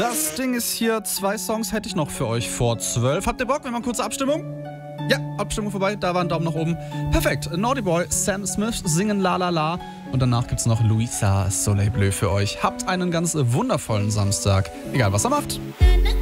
Das Ding ist hier, 2 Songs hätte ich noch für euch vor 12. Habt ihr Bock? Wir machen kurze Abstimmung? Ja, Abstimmung vorbei, da war ein Daumen nach oben. Perfekt, Naughty Boy, Sam Smith singen La La La und danach gibt's noch Louisa Soleil Bleu für euch. Habt einen ganz wundervollen Samstag, egal was ihr macht.